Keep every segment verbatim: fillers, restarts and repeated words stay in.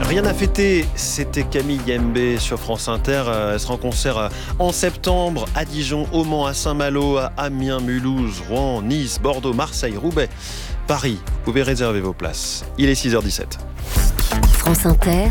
Rien à fêter, c'était Camille Yembe sur France Inter. Elle sera en concert en septembre à Dijon, au Mans, à Saint-Malo, à Amiens, Mulhouse, Rouen, Nice, Bordeaux, Marseille, Roubaix, Paris. Vous pouvez réserver vos places. Il est six heures dix-sept. France Inter,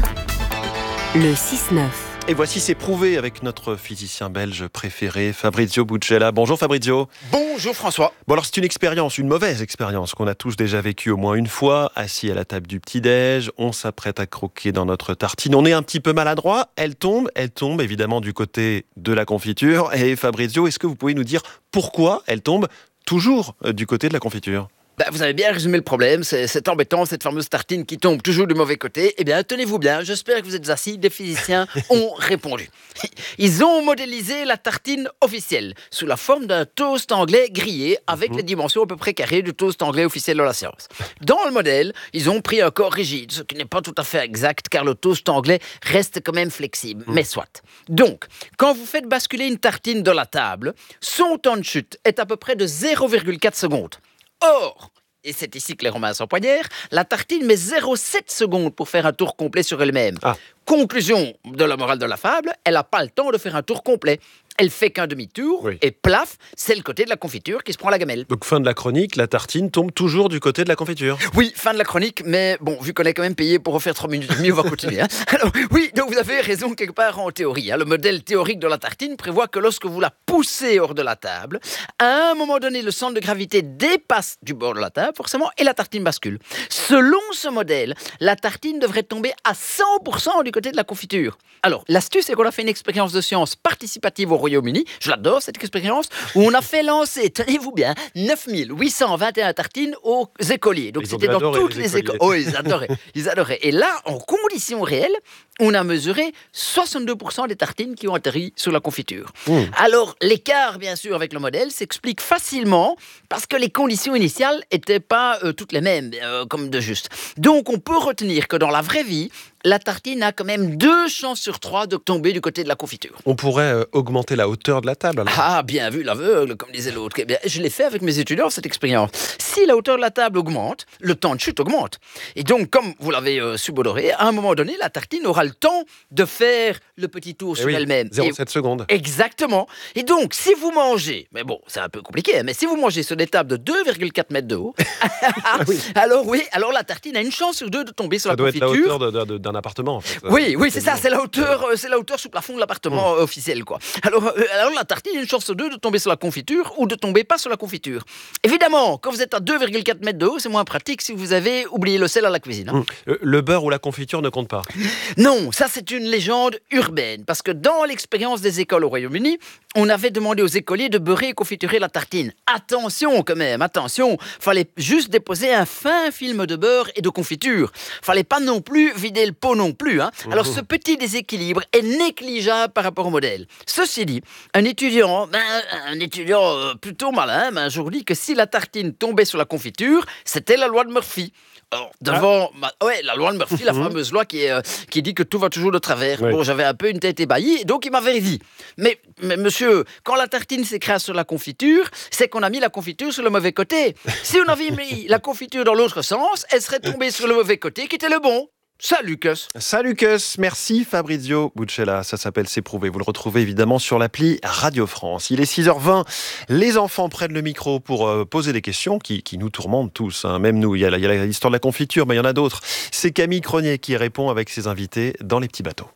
le six neuf. Et voici C'est prouvé avec notre physicien belge préféré, Fabrizio Buccella. Bonjour Fabrizio. Bonjour François. Bon alors c'est une expérience, une mauvaise expérience qu'on a tous déjà vécue au moins une fois. Assis à la table du petit-déj, on s'apprête à croquer dans notre tartine. On est un petit peu maladroit, elle tombe, elle tombe évidemment du côté de la confiture. Et Fabrizio, est-ce que vous pouvez nous dire pourquoi elle tombe toujours du côté de la confiture ? Bah, vous avez bien résumé le problème, c'est, c'est embêtant, cette fameuse tartine qui tombe toujours du mauvais côté. Eh bien, tenez-vous bien, j'espère que vous êtes assis, des physiciens ont répondu. Ils ont modélisé la tartine officielle sous la forme d'un toast anglais grillé avec mmh. les dimensions à peu près carrées du toast anglais officiel de la science. Dans le modèle, ils ont pris un corps rigide, ce qui n'est pas tout à fait exact car le toast anglais reste quand même flexible, mmh. mais soit. Donc, quand vous faites basculer une tartine de la table, son temps de chute est à peu près de zéro virgule quatre secondes. Or, et c'est ici que les Romains s'empoignèrent, la tartine met zéro virgule sept secondes pour faire un tour complet sur elle-même. Ah. Conclusion de la morale de la fable, elle n'a pas le temps de faire un tour complet. Elle fait qu'un demi-tour oui. et plaf, c'est le côté de la confiture qui se prend la gamelle. Donc fin de la chronique, la tartine tombe toujours du côté de la confiture. Oui, fin de la chronique, mais bon, vu qu'on est quand même payé pour refaire trois minutes et demie, on va continuer. Hein. Alors oui, donc vous avez raison quelque part en théorie. Hein. Le modèle théorique de la tartine prévoit que lorsque vous la poussez hors de la table, à un moment donné, le centre de gravité dépasse du bord de la table, forcément, et la tartine bascule. Selon ce modèle, la tartine devrait tomber à cent pour cent du côté de la confiture. Alors, l'astuce, c'est qu'on a fait une expérience de science participative au Royaume-Uni, je l'adore cette expérience, où on a fait lancer, tenez-vous bien, neuf mille huit cent vingt et un tartines aux écoliers. Donc ils c'était dans toutes les, les écoles. Oh, ils adoraient, ils adoraient. Et là, en conditions réelles, on a mesuré soixante-deux pour cent des tartines qui ont atterri sur la confiture. Mmh. Alors, l'écart, bien sûr, avec le modèle s'explique facilement parce que les conditions initiales n'étaient pas euh, toutes les mêmes, euh, comme de juste. Donc, on peut retenir que dans la vraie vie, la tartine a quand même deux chances sur trois de tomber du côté de la confiture. On pourrait euh, augmenter la hauteur de la table alors. Ah, bien vu l'aveugle, comme disait l'autre. Eh bien, je l'ai fait avec mes étudiants, cette expérience. Si la hauteur de la table augmente, le temps de chute augmente. Et donc, comme vous l'avez euh, subodoré, à un moment donné, la tartine aura le temps de faire le petit tour et sur oui, elle-même. zéro virgule sept secondes. Exactement. Et donc, si vous mangez, mais bon, c'est un peu compliqué, hein, mais si vous mangez sur des tables de deux virgule quatre mètres de haut, ah oui. alors oui, alors la tartine a une chance sur deux de tomber sur ça la confiture. Ça doit être la hauteur de, de, d'un appartement, en fait. Oui, oui, c'est ça, c'est la hauteur, euh, c'est la hauteur sous plafond de l'appartement mmh. officiel, quoi. Alors, euh, alors la tartine a une chance sur deux de tomber sur la confiture ou de tomber pas sur la confiture. Évidemment, quand vous êtes à deux virgule quatre mètres de haut, c'est moins pratique si vous avez oublié le sel à la cuisine. Hein. Mmh. Le beurre ou la confiture ne compte pas. Non, ça c'est une légende urbaine, parce que dans l'expérience des écoles au Royaume-Uni, on avait demandé aux écoliers de beurrer et confiturer la tartine. Attention quand même, attention, fallait juste déposer un fin film de beurre et de confiture. Fallait pas non plus vider le pot non plus. Hein. Alors ce petit déséquilibre est négligeable par rapport au modèle. Ceci dit, un étudiant, ben, un étudiant euh, plutôt malin, m'a un jour dit que si la tartine tombait sur la confiture, c'était la loi de Murphy. Alors, devant, ah. ma, ouais, la loi de Murphy, la fameuse loi qui, est, euh, qui dit que tout va toujours de travers. Oui. Bon, j'avais un peu une tête ébahie, donc il m'avait dit, mais, mais monsieur, quand la tartine s'écrase sur la confiture, c'est qu'on a mis la confiture sur le mauvais côté. Si on avait mis la confiture dans l'autre sens, elle serait tombée sur le mauvais côté, qui était le bon. Salut Cus. Salut Cus, merci Fabrizio Buccella, ça s'appelle C'est prouvé. Vous le retrouvez évidemment sur l'appli Radio France. Il est six heures vingt, les enfants prennent le micro pour euh, poser des questions qui, qui nous tourmentent tous, hein. Même nous. Il y a, il y a l'histoire de la confiture, mais il y en a d'autres. C'est Camille Cronier qui répond avec ses invités dans Les Petits Bateaux.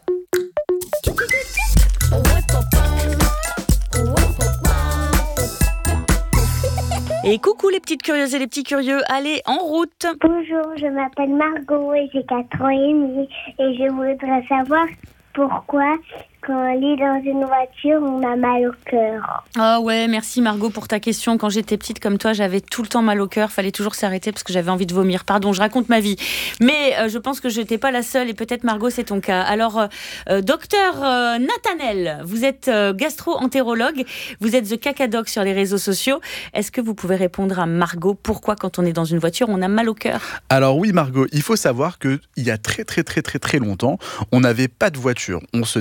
Et coucou les petites curieuses et les petits curieux, allez en route. Bonjour, je m'appelle Margot et j'ai quatre ans et demi et je voudrais savoir pourquoi quand on lit dans une voiture, on a mal au cœur. Ah ouais, merci Margot pour ta question. Quand j'étais petite comme toi, j'avais tout le temps mal au cœur. Fallait toujours s'arrêter parce que j'avais envie de vomir. Pardon, je raconte ma vie. Mais euh, je pense que je n'étais pas la seule et peut-être Margot, c'est ton cas. Alors, euh, docteur euh, Nathanel, vous êtes euh, gastro-entérologue. Vous êtes The Cacadoc sur les réseaux sociaux. Est-ce que vous pouvez répondre à Margot pourquoi quand on est dans une voiture, on a mal au cœur ? Alors oui Margot, il faut savoir qu'il y a très très très très très longtemps, on n'avait pas de voiture. On se baladait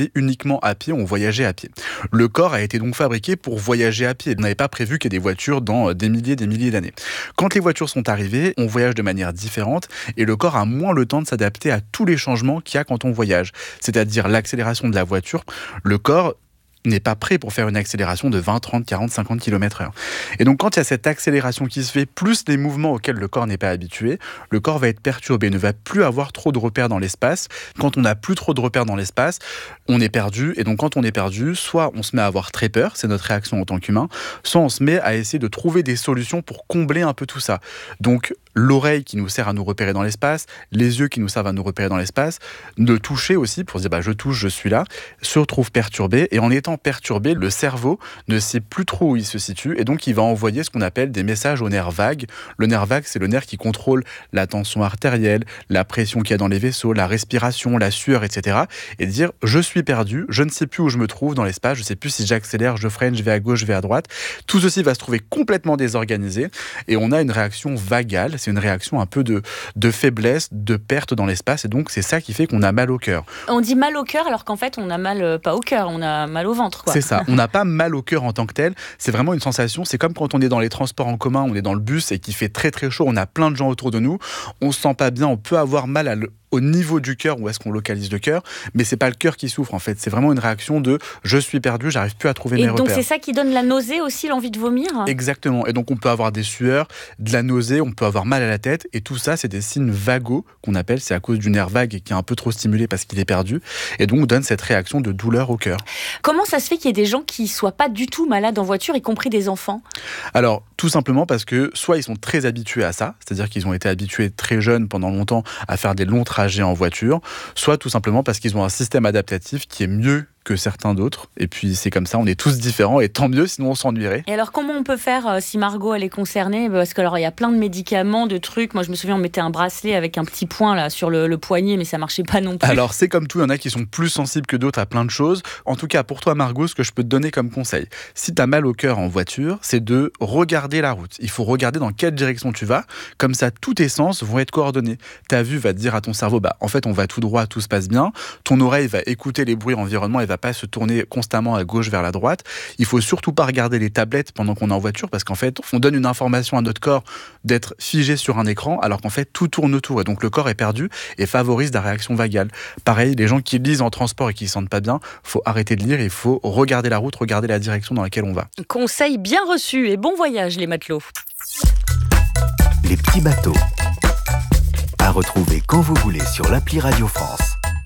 allait uniquement à pied, on voyageait à pied. Le corps a été donc fabriqué pour voyager à pied. On n'avait pas prévu qu'il y ait des voitures dans des milliers et des milliers d'années. Quand les voitures sont arrivées, on voyage de manière différente et le corps a moins le temps de s'adapter à tous les changements qu'il y a quand on voyage. C'est-à-dire l'accélération de la voiture. Le corps n'est pas prêt pour faire une accélération de vingt, trente, quarante, cinquante kilomètres heure. Et donc quand il y a cette accélération qui se fait, plus les mouvements auxquels le corps n'est pas habitué, le corps va être perturbé, ne va plus avoir trop de repères dans l'espace. Quand on n'a plus trop de repères dans l'espace, on est perdu. Et donc quand on est perdu, soit on se met à avoir très peur, c'est notre réaction en tant qu'humain, soit on se met à essayer de trouver des solutions pour combler un peu tout ça. Donc l'oreille qui nous sert à nous repérer dans l'espace, les yeux qui nous servent à nous repérer dans l'espace, de toucher aussi pour se dire bah, je touche, je suis là, se retrouve perturbé. Et en étant perturbé, le cerveau ne sait plus trop où il se situe et donc il va envoyer ce qu'on appelle des messages au nerf vague. Le nerf vague, c'est le nerf qui contrôle la tension artérielle, la pression qu'il y a dans les vaisseaux, la respiration, la sueur, et cetera. Et dire je suis perdu, je ne sais plus où je me trouve dans l'espace, je ne sais plus si j'accélère, je freine, je vais à gauche, je vais à droite. Tout ceci va se trouver complètement désorganisé et on a une réaction vagale, c'est une réaction un peu de, de faiblesse, de perte dans l'espace et donc c'est ça qui fait qu'on a mal au cœur. On dit mal au cœur alors qu'en fait on a mal, euh, pas au cœur, on a mal au ventre, quoi. C'est ça, on n'a pas mal au cœur en tant que tel, c'est vraiment une sensation, c'est comme quand on est dans les transports en commun, on est dans le bus et qu'il fait très très chaud, on a plein de gens autour de nous, on se sent pas bien, on peut avoir mal à le au niveau du cœur, où est-ce qu'on localise le cœur, mais c'est pas le cœur qui souffre en fait, c'est vraiment une réaction de je suis perdu, j'arrive plus à trouver et mes repères. Et donc c'est ça qui donne la nausée aussi, l'envie de vomir? Exactement, et donc on peut avoir des sueurs, de la nausée, on peut avoir mal à la tête, et tout ça c'est des signes vagaux qu'on appelle, c'est à cause du nerf vague qui est un peu trop stimulé parce qu'il est perdu, et donc on donne cette réaction de douleur au cœur. Comment ça se fait qu'il y ait des gens qui soient pas du tout malades en voiture, y compris des enfants? Alors tout simplement parce que soit ils sont très habitués à ça, c'est-à-dire qu'ils ont été habitués très jeunes pendant longtemps à faire des longs trajets en voiture, soit tout simplement parce qu'ils ont un système adaptatif qui est mieux que certains d'autres. Et puis c'est comme ça, on est tous différents et tant mieux, sinon on s'ennuierait. Et alors comment on peut faire euh, si Margot elle est concernée? Parce que alors il y a plein de médicaments, de trucs. Moi je me souviens on mettait un bracelet avec un petit point là sur le, le poignet, mais ça marchait pas non plus. Alors c'est comme tout, il y en a qui sont plus sensibles que d'autres à plein de choses. En tout cas pour toi Margot, ce que je peux te donner comme conseil, si tu as mal au cœur en voiture, c'est de regarder la route. Il faut regarder dans quelle direction tu vas, comme ça tous tes sens vont être coordonnés. Ta vue va te dire à ton cerveau, bah en fait on va tout droit, tout se passe bien. Ton oreille va écouter les bruits environnement et va pas se tourner constamment à gauche vers la droite. Il faut surtout pas regarder les tablettes pendant qu'on est en voiture parce qu'en fait, on donne une information à notre corps d'être figé sur un écran alors qu'en fait, tout tourne autour et donc le corps est perdu et favorise la réaction vagale. Pareil, les gens qui lisent en transport et qui ne se sentent pas bien, faut arrêter de lire et il faut regarder la route, regarder la direction dans laquelle on va. Conseil bien reçu et bon voyage les matelots. Les petits bateaux. À retrouver quand vous voulez sur l'appli Radio France.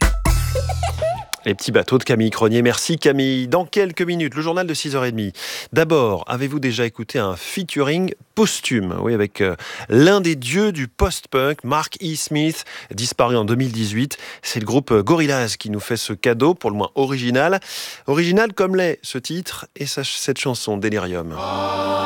Les petits bateaux de Camille Cronier. Merci Camille. Dans quelques minutes, le journal de six heures trente. D'abord, avez-vous déjà écouté un featuring posthume, oui, avec euh, l'un des dieux du post-punk, Mark E. Smith, disparu en deux mille dix-huit. C'est le groupe Gorillaz qui nous fait ce cadeau, pour le moins original. Original comme l'est ce titre et cette chanson, Delirium.